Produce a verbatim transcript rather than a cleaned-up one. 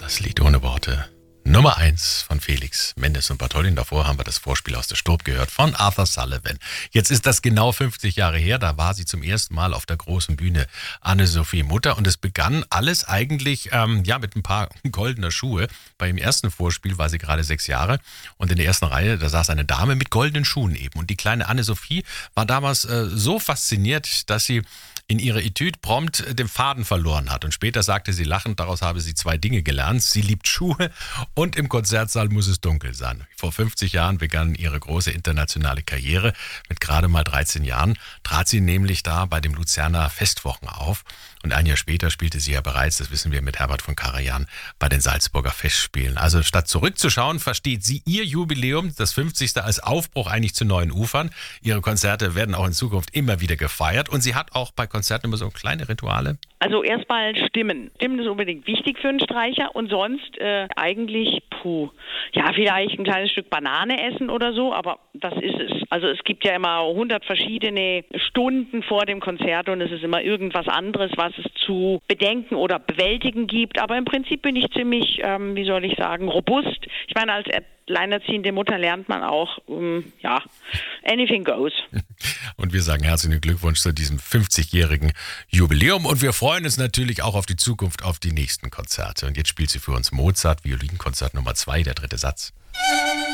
Das Lied ohne Worte. Nummer eins von Felix Mendes und Bartholin. Davor haben wir das Vorspiel aus der Sturb gehört von Arthur Sullivan. Jetzt ist das genau fünfzig Jahre her. Da war sie zum ersten Mal auf der großen Bühne Anne-Sophie Mutter. Und es begann alles eigentlich ähm, ja, mit ein paar goldener Schuhe. Beim ersten Vorspiel war sie gerade sechs Jahre. Und in der ersten Reihe, da saß eine Dame mit goldenen Schuhen eben. Und die kleine Anne-Sophie war damals äh, so fasziniert, dass sie in ihrer Etüde prompt den Faden verloren hat. Und später sagte sie lachend, daraus habe sie zwei Dinge gelernt. Sie liebt Schuhe und im Konzertsaal muss es dunkel sein. Vor fünfzig Jahren begann ihre große internationale Karriere. Mit gerade mal dreizehn Jahren trat sie nämlich da bei dem Luzerner Festwochen auf. Und ein Jahr später spielte sie ja bereits, das wissen wir, mit Herbert von Karajan bei den Salzburger Festspielen. Also statt zurückzuschauen, versteht sie ihr Jubiläum, das fünfzigste, als Aufbruch eigentlich zu neuen Ufern. Ihre Konzerte werden auch in Zukunft immer wieder gefeiert. Und sie hat auch bei Konzerten immer so kleine Rituale. Also erstmal Stimmen. Stimmen ist unbedingt wichtig für einen Streicher und sonst äh, eigentlich, puh, ja, vielleicht ein kleines Stück Banane essen oder so, aber das ist es. Also es gibt ja immer hundert verschiedene Stunden vor dem Konzert und es ist immer irgendwas anderes, was es zu bedenken oder bewältigen gibt, aber im Prinzip bin ich ziemlich, ähm, wie soll ich sagen, robust. Ich meine, als alleinerziehende Mutter lernt man auch, um, ja, anything goes. Und wir sagen herzlichen Glückwunsch zu diesem fünfzigjährigen Jubiläum und wir freuen uns natürlich auch auf die Zukunft, auf die nächsten Konzerte. Und jetzt spielt sie für uns Mozart, Violinkonzert Nummer zwei, der dritte Satz.